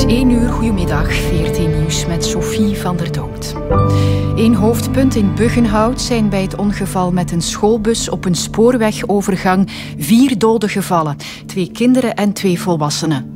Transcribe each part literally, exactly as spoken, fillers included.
is één uur, goedemiddag, V R T Nieuws met Sophie van der Dood. Eén hoofdpunt in Buggenhout zijn bij het ongeval met een schoolbus op een spoorwegovergang vier doden gevallen. Twee kinderen en twee volwassenen.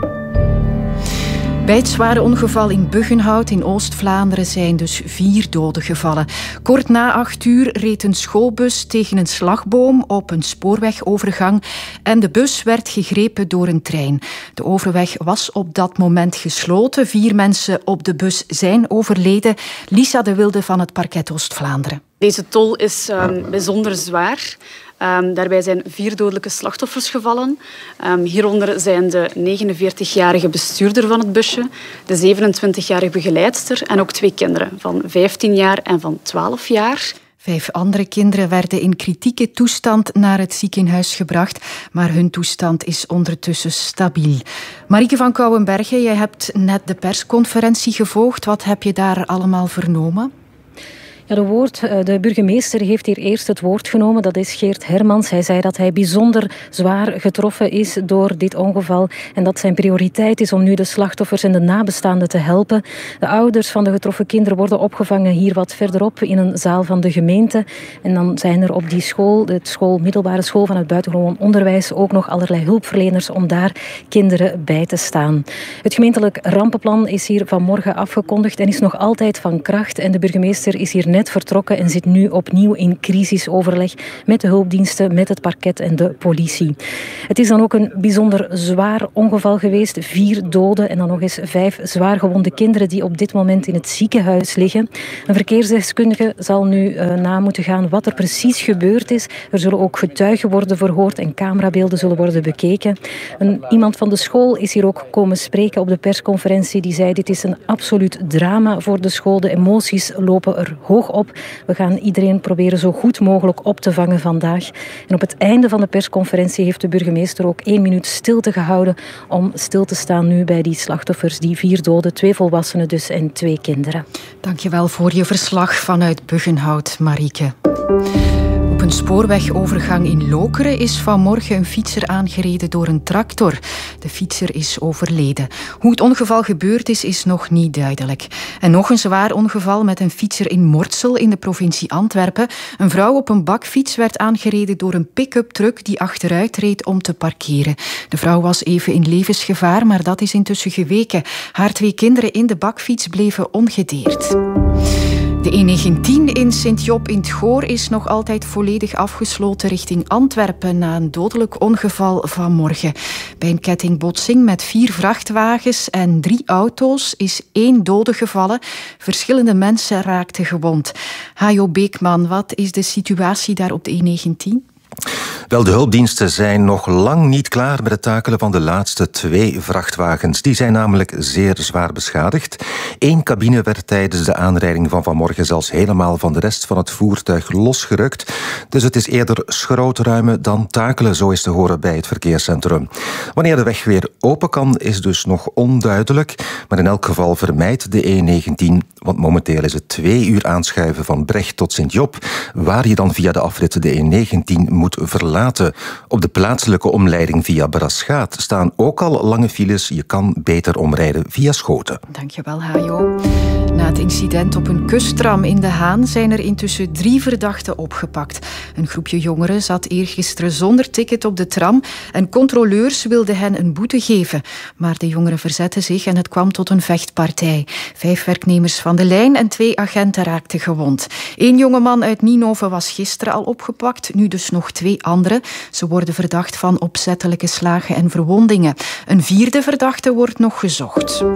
Bij het zware ongeval in Buggenhout in Oost-Vlaanderen zijn dus vier doden gevallen. Kort na acht uur reed een schoolbus tegen een slagboom op een spoorwegovergang en de bus werd gegrepen door een trein. De overweg was op dat moment gesloten. Vier mensen op de bus zijn overleden. Lisa de Wilde van het Parket Oost-Vlaanderen. Deze tol is um, bijzonder zwaar. Um, daarbij zijn vier dodelijke slachtoffers gevallen. Um, hieronder zijn de negenenveertigjarige bestuurder van het busje, de zevenentwintigjarige begeleidster en ook twee kinderen van vijftien jaar en van twaalf jaar. Vijf andere kinderen werden in kritieke toestand naar het ziekenhuis gebracht, maar hun toestand is ondertussen stabiel. Marieke van Kouwenbergen, jij hebt net de persconferentie gevolgd. Wat heb je daar allemaal vernomen? Ja, de, woord, de burgemeester heeft hier eerst het woord genomen. Dat is Geert Hermans. Hij zei dat hij bijzonder zwaar getroffen is door dit ongeval en dat zijn prioriteit is om nu de slachtoffers en de nabestaanden te helpen. De ouders van de getroffen kinderen worden opgevangen hier wat verderop in een zaal van de gemeente. En dan zijn er op die school, de school, middelbare school van het buitengewoon onderwijs, ook nog allerlei hulpverleners om daar kinderen bij te staan. Het gemeentelijk rampenplan is hier vanmorgen afgekondigd en is nog altijd van kracht. En de burgemeester is hier net vertrokken en zit nu opnieuw in crisisoverleg met de hulpdiensten, met het parket en de politie. Het is dan ook een bijzonder zwaar ongeval geweest. Vier doden en dan nog eens vijf zwaargewonde kinderen die op dit moment in het ziekenhuis liggen. Een verkeersdeskundige zal nu uh, na moeten gaan wat er precies gebeurd is. Er zullen ook getuigen worden verhoord en camerabeelden zullen worden bekeken. Een, iemand van de school is hier ook komen spreken op de persconferentie. Die zei: dit is een absoluut drama voor de school. De emoties lopen er hoog op. We gaan iedereen proberen zo goed mogelijk op te vangen vandaag. En op het einde van de persconferentie heeft de burgemeester ook één minuut stilte gehouden om stil te staan nu bij die slachtoffers, die vier doden, twee volwassenen dus en twee kinderen. Dankjewel voor je verslag vanuit Buggenhout, Marieke. Op een spoorwegovergang in Lokeren is vanmorgen een fietser aangereden door een tractor. De fietser is overleden. Hoe het ongeval gebeurd is, is nog niet duidelijk. En nog een zwaar ongeval met een fietser in Mortsel in de provincie Antwerpen. Een vrouw op een bakfiets werd aangereden door een pick-up truck die achteruit reed om te parkeren. De vrouw was even in levensgevaar, maar dat is intussen geweken. Haar twee kinderen in de bakfiets bleven ongedeerd. De N negentien in Sint-Job in 't Goor is nog altijd volledig afgesloten richting Antwerpen na een dodelijk ongeval vanmorgen. Bij een kettingbotsing met vier vrachtwagens en drie auto's is één dode gevallen. Verschillende mensen raakten gewond. Hajo Beekman, wat is de situatie daar op de N negentien? Wel, de hulpdiensten zijn nog lang niet klaar met het takelen van de laatste twee vrachtwagens. Die zijn namelijk zeer zwaar beschadigd. Eén cabine werd tijdens de aanrijding van vanmorgen zelfs helemaal van de rest van het voertuig losgerukt. Dus het is eerder schrootruimen dan takelen, zo is te horen bij het verkeerscentrum. Wanneer de weg weer open kan, is dus nog onduidelijk. Maar in elk geval vermijdt de N negentien, want momenteel is het twee uur aanschuiven van Brecht tot Sint-Job, waar je dan via de afrit de N negentien moet verlaten. Op de plaatselijke omleiding via Braschaat staan ook al lange files. Je kan beter omrijden via Schoten. Dankjewel, Hajo. Na het incident op een kusttram in De Haan zijn er intussen drie verdachten opgepakt. Een groepje jongeren zat eergisteren zonder ticket op de tram en controleurs wilden hen een boete geven. Maar de jongeren verzetten zich en het kwam tot een vechtpartij. Vijf werknemers van de lijn en twee agenten raakten gewond. Eén jongeman uit Ninove was gisteren al opgepakt, nu dus nog twee anderen. Ze worden verdacht van opzettelijke slagen en verwondingen. Een vierde verdachte wordt nog gezocht.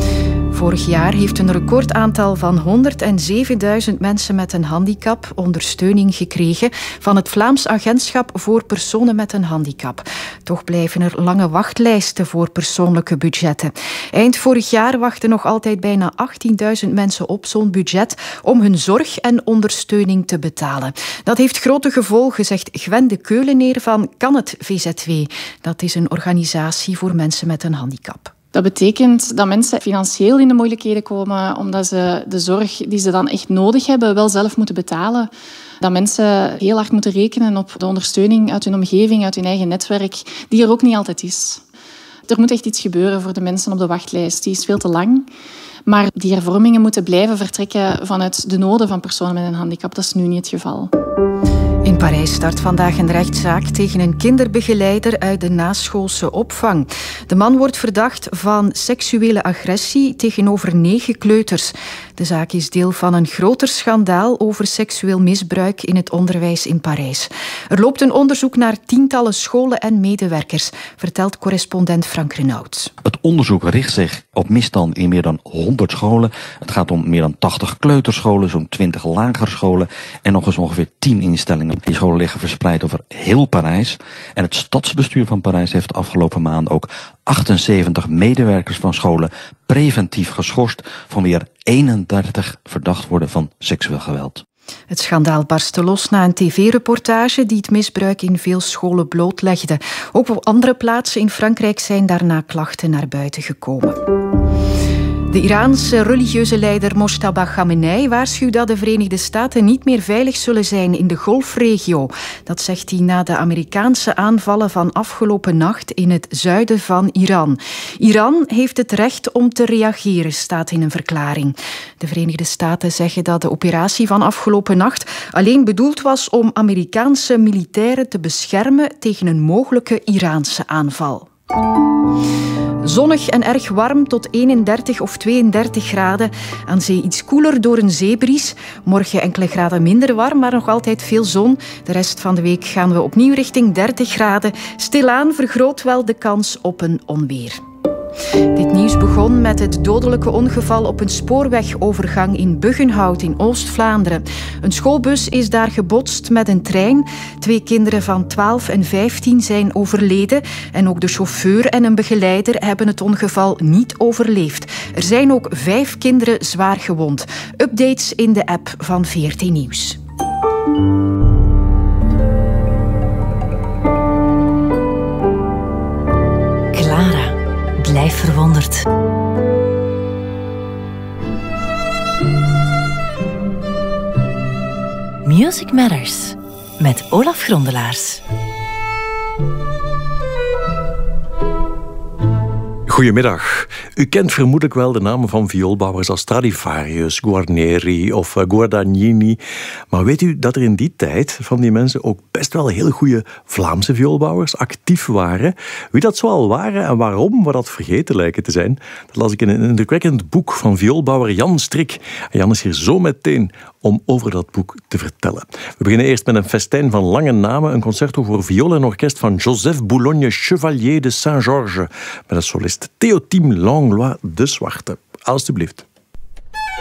Vorig jaar heeft een recordaantal van honderdzevenduizend mensen met een handicap ondersteuning gekregen van het Vlaams Agentschap voor Personen met een Handicap. Toch blijven er lange wachtlijsten voor persoonlijke budgetten. Eind vorig jaar wachten nog altijd bijna achttienduizend mensen op zo'n budget om hun zorg en ondersteuning te betalen. Dat heeft grote gevolgen, zegt Gwen de Keuleneer van Kan het V Z W. Dat is een organisatie voor mensen met een handicap. Dat betekent dat mensen financieel in de moeilijkheden komen omdat ze de zorg die ze dan echt nodig hebben wel zelf moeten betalen. Dat mensen heel hard moeten rekenen op de ondersteuning uit hun omgeving, uit hun eigen netwerk, die er ook niet altijd is. Er moet echt iets gebeuren voor de mensen op de wachtlijst. Die is veel te lang. Maar die hervormingen moeten blijven vertrekken vanuit de noden van personen met een handicap. Dat is nu niet het geval. In Parijs start vandaag een rechtszaak tegen een kinderbegeleider uit de naschoolse opvang. De man wordt verdacht van seksuele agressie tegenover negen kleuters. De zaak is deel van een groter schandaal over seksueel misbruik in het onderwijs in Parijs. Er loopt een onderzoek naar tientallen scholen en medewerkers, vertelt correspondent Frank Renaud. Het onderzoek richt zich op misstanden in meer dan honderd scholen. Het gaat om meer dan tachtig kleuterscholen, zo'n twintig lagere scholen en nog eens ongeveer tien instellingen. Die scholen liggen verspreid over heel Parijs. En het stadsbestuur van Parijs heeft de afgelopen maanden ook achtenzeventig medewerkers van scholen preventief geschorst van weer eenendertig verdacht worden van seksueel geweld. Het schandaal barstte los na een tv-reportage die het misbruik in veel scholen blootlegde. Ook op andere plaatsen in Frankrijk zijn daarna klachten naar buiten gekomen. De Iraanse religieuze leider Mojtaba Khamenei waarschuwt dat de Verenigde Staten niet meer veilig zullen zijn in de Golfregio. Dat zegt hij na de Amerikaanse aanvallen van afgelopen nacht in het zuiden van Iran. Iran heeft het recht om te reageren, staat in een verklaring. De Verenigde Staten zeggen dat de operatie van afgelopen nacht alleen bedoeld was om Amerikaanse militairen te beschermen tegen een mogelijke Iraanse aanval. Zonnig en erg warm tot eenendertig of tweeëndertig graden. Aan zee iets koeler door een zeebries. Morgen enkele graden minder warm, maar nog altijd veel zon. De rest van de week gaan we opnieuw richting dertig graden. Stilaan vergroot wel de kans op een onweer. Dit nieuws begon met het dodelijke ongeval op een spoorwegovergang in Buggenhout in Oost-Vlaanderen. Een schoolbus is daar gebotst met een trein. Twee kinderen van twaalf en vijftien zijn overleden. En ook de chauffeur en een begeleider hebben het ongeval niet overleefd. Er zijn ook vijf kinderen zwaar gewond. Updates in de app van V R T Nieuws. Clara. Blijf verwonderd. Music Matters met Olaf Grondelaars. Goedemiddag. U kent vermoedelijk wel de namen van vioolbouwers als Stradivarius, Guarneri of Guadagnini. Maar weet u dat er in die tijd van die mensen ook best wel heel goede Vlaamse vioolbouwers actief waren? Wie dat zoal waren en waarom we dat vergeten lijken te zijn, dat las ik in een indrukwekkend boek van vioolbouwer Jan Strik. En Jan is hier zo meteen om over dat boek te vertellen. We beginnen eerst met een festijn van lange namen, een concerto voor viool en orkest van Joseph Boulogne Chevalier de Saint-Georges, met een solist Théotime Langlois de Zwarte. Alsjeblieft.